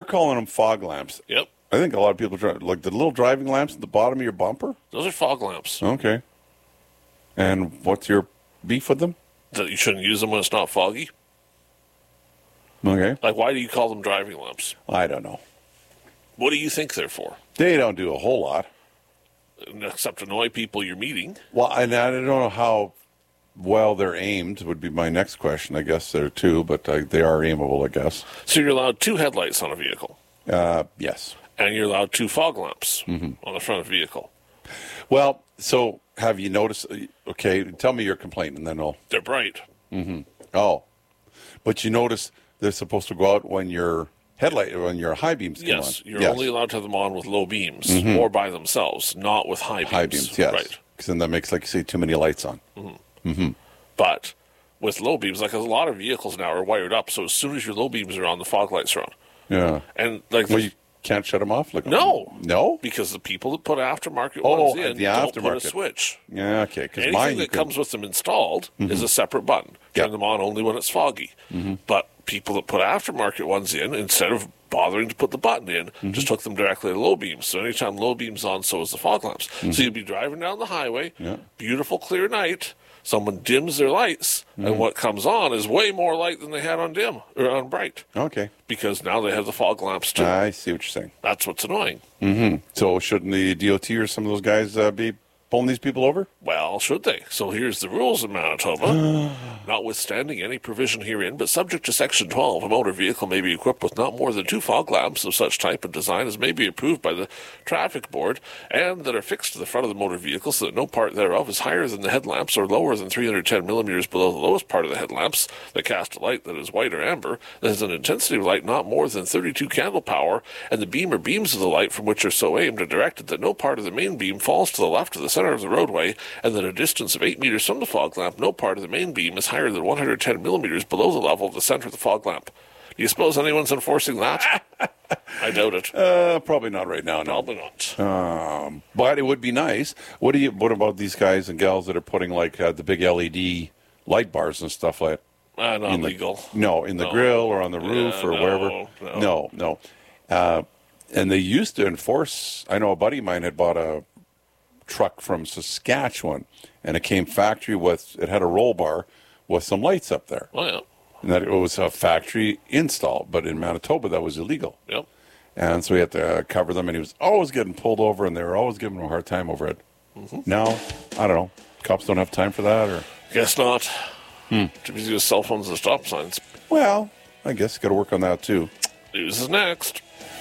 calling them fog lamps. Yep. I think a lot of people like the little driving lamps at the bottom of your bumper. Those are fog lamps. Okay. And what's your beef with them? That you shouldn't use them when it's not foggy. Okay. Like, why do you call them driving lamps? I don't know. What do you think they're for? They don't do a whole lot. Except to annoy people you're meeting. Well, and I don't know how well they're aimed would be my next question. I guess they're two, but they are aimable, I guess. So you're allowed 2 headlights on a vehicle. Yes. And you're allowed 2 fog lamps on the front of the vehicle. Well, so have you noticed? Okay, tell me your complaint, and then I'll. They're bright. Oh, but you notice they're supposed to go out when your high beams come on. Yes, you're only allowed to have them on with low beams or by themselves, not with high beams. High beams, yes. Right. Because then that makes, like you say, too many lights on. But with low beams, like a lot of vehicles now are wired up, so as soon as your low beams are on, the fog lights are on. Yeah. And like Well, you can't shut them off? no. No? Because the people that put aftermarket ones in the don't put a aftermarket. switch. Yeah, okay. Because Anything mine that comes with them installed is a separate button. Turn Yeah. them on only when it's foggy. But people that put aftermarket ones in, instead of bothering to put the button in, just hook them directly to low beams. So anytime low beam's on, so is the fog lamps. So you'd be driving down the highway, beautiful clear night, someone dims their lights, and what comes on is way more light than they had on dim or on bright. Okay. Because now they have the fog lamps too. I see what you're saying. That's what's annoying. So shouldn't the DOT or some of those guys be pulling these people over? Well, should they? So here's the rules in Manitoba. Notwithstanding any provision herein, but subject to Section 12, a motor vehicle may be equipped with not more than 2 fog lamps of such type and design as may be approved by the Traffic Board, and that are fixed to the front of the motor vehicle so that no part thereof is higher than the headlamps or lower than 310 millimeters below the lowest part of the headlamps, that cast a light that is white or amber, that has an intensity of light not more than 32 candle power, and the beam or beams of the light from which are so aimed are directed that no part of the main beam falls to the left of the center of the roadway, and that at a distance of 8 meters from the fog lamp, no part of the main beam is higher than 110 millimeters below the level of the center of the fog lamp. Do you suppose anyone's enforcing that? I doubt it. Probably not right now, no. Probably not. But it would be nice. What about these guys and gals that are putting like the big LED light bars and stuff like Not legal. in the grill or on the roof or wherever. No. And they used to enforce. I know a buddy of mine had bought a truck from Saskatchewan, and it came factory with. It had a roll bar with some lights up there. Oh, yeah. And that it was a factory install, but in Manitoba that was illegal. Yep. And so we had to cover them, and he was always getting pulled over, and they were always giving him a hard time over it. Now, I don't know. Cops don't have time for that, or Guess not. Too busy with cell phones and stop signs. well, I guess got to work on that too. News is next.